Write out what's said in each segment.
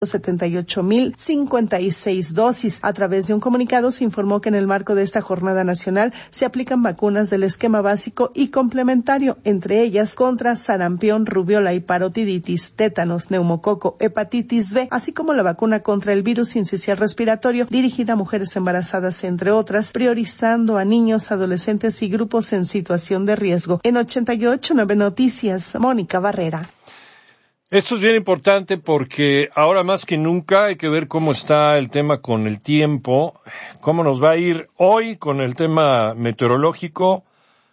78,056 dosis. A través de un comunicado se informó que en el marco de esta jornada nacional se aplican vacunas del esquema básico y complementario, entre ellas contra sarampión, rubiola y parotiditis, tétanos, neumococo, hepatitis B, así como la vacuna contra el virus sincicial respiratorio dirigida a mujeres embarazadas, entre otras, priorizando a niños, adolescentes y grupos en situación de riesgo. En 88.9 Noticias, Mónica Barrera. Esto es bien importante porque ahora más que nunca hay que ver cómo está el tema con el tiempo, cómo nos va a ir hoy con el tema meteorológico,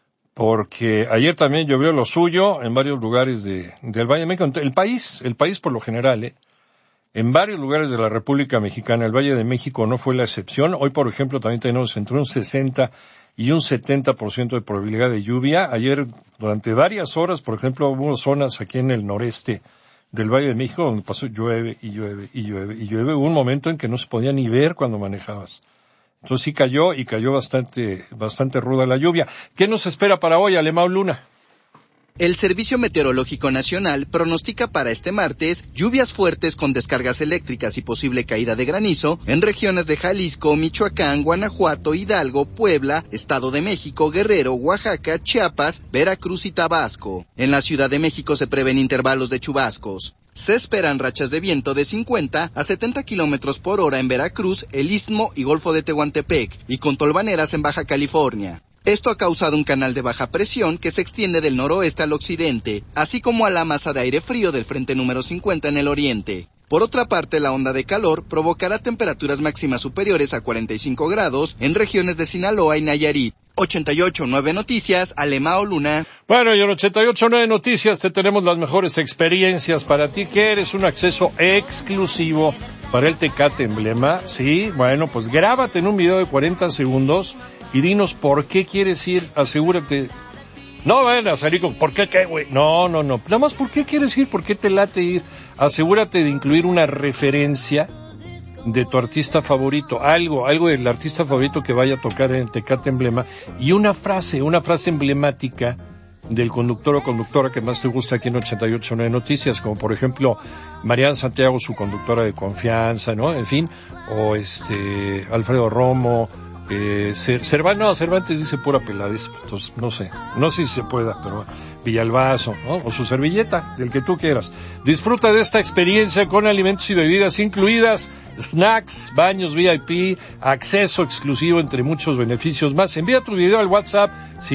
porque ayer también llovió lo suyo en varios lugares del Valle de México, el país por lo general, en varios lugares de la República Mexicana, el Valle de México no fue la excepción. Hoy, por ejemplo, también tenemos entre un 60 y un 70% de probabilidad de lluvia. Ayer, durante varias horas, por ejemplo, hubo zonas aquí en el noreste del Valle de México donde pasó llueve y llueve y llueve y llueve. Hubo un momento en que no se podía ni ver cuando manejabas. Entonces sí cayó bastante ruda la lluvia. ¿Qué nos espera para hoy, Alemão Luna? El Servicio Meteorológico Nacional pronostica para este martes lluvias fuertes con descargas eléctricas y posible caída de granizo en regiones de Jalisco, Michoacán, Guanajuato, Hidalgo, Puebla, Estado de México, Guerrero, Oaxaca, Chiapas, Veracruz y Tabasco. En la Ciudad de México se prevén intervalos de chubascos. Se esperan rachas de viento de 50 a 70 kilómetros por hora en Veracruz, el Istmo y Golfo de Tehuantepec, y con tolvaneras en Baja California. Esto ha causado un canal de baja presión que se extiende del noroeste al occidente, así como a la masa de aire frío del frente número 50 en el oriente. Por otra parte, la onda de calor provocará temperaturas máximas superiores a 45 grados en regiones de Sinaloa y Nayarit. 88.9 Noticias, Alemão Luna. Bueno, y en 88.9 Noticias te tenemos las mejores experiencias para ti, que eres un acceso exclusivo para el Tecate Emblema. Sí, bueno, pues grábate en un video de 40 segundos y dinos por qué quieres ir, asegúrate. No vayan a salir con, ¿por qué qué, güey? No. Nada más, ¿por qué quieres ir? ¿Por qué te late ir? Asegúrate de incluir una referencia de tu artista favorito, algo del artista favorito que vaya a tocar en el Tecate Emblema, y una frase emblemática del conductor o conductora que más te gusta aquí en 88.9 Noticias, como por ejemplo Mariana Santiago, su conductora de confianza, ¿no? En fin, o Alfredo Romo, Cervantes dice pura peladez, entonces no sé si se pueda, pero Villalbazo, ¿no? O su servilleta, del que tú quieras. Disfruta de esta experiencia con alimentos y bebidas incluidas, snacks, baños VIP, acceso exclusivo, entre muchos beneficios más. Envía tu video al WhatsApp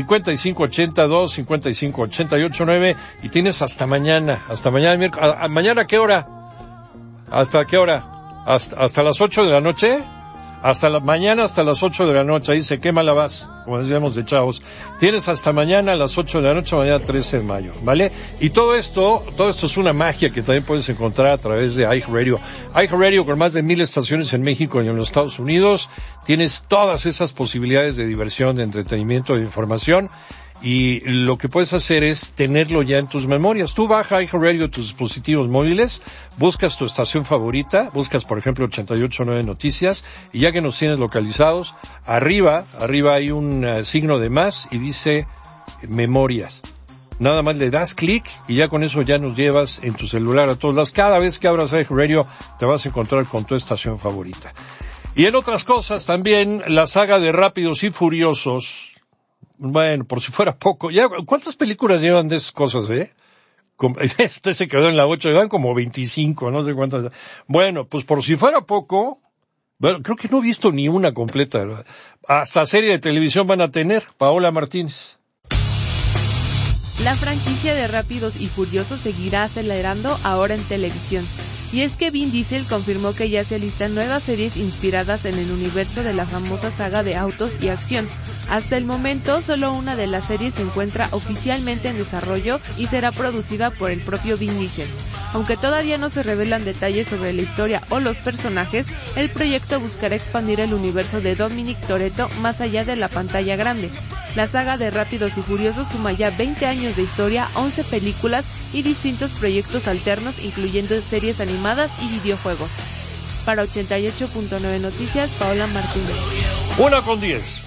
5582-55889 y tienes hasta mañana miércoles. ¿Mañana a qué hora? ¿Hasta qué hora? ¿Hasta las 8 de la noche? Mañana hasta las 8 de la noche, ahí se quema la base, como decíamos de chavos. Tienes hasta mañana a las 8 de la noche, mañana 13 de mayo, ¿vale? Y todo esto es una magia que también puedes encontrar a través de iHeartRadio. iHeartRadio, con más de 1,000 estaciones en México y en los Estados Unidos, tienes todas esas posibilidades de diversión, de entretenimiento, de información. Y lo que puedes hacer es tenerlo ya en tus memorias. Tú baja iHeartRadio a tus dispositivos móviles, buscas tu estación favorita, buscas por ejemplo 88.9 Noticias, y ya que nos tienes localizados, arriba hay un signo de más y dice memorias. Nada más le das clic y ya con eso ya nos llevas en tu celular a todos lados. Cada vez que abras iHeartRadio te vas a encontrar con tu estación favorita. Y en otras cosas también, la saga de Rápidos y Furiosos. Bueno, por si fuera poco, ya, ¿cuántas películas llevan de esas cosas, Este se quedó en la 8, llevan como 25, no sé cuántas. Bueno, pues por si fuera poco, bueno, creo que no he visto ni una completa. Hasta serie de televisión van a tener. Paola Martínez. La franquicia de Rápidos y Furiosos seguirá acelerando ahora en televisión. Y es que Vin Diesel confirmó que ya se alistan nuevas series inspiradas en el universo de la famosa saga de autos y acción. Hasta el momento, solo una de las series se encuentra oficialmente en desarrollo y será producida por el propio Vin Diesel. Aunque todavía no se revelan detalles sobre la historia o los personajes, el proyecto buscará expandir el universo de Dominic Toretto más allá de la pantalla grande. La saga de Rápidos y Furiosos suma ya 20 años de historia, 11 películas y distintos proyectos alternos, incluyendo series animadas y videojuegos. Para 88.9 Noticias, Paola Martínez. 1:10.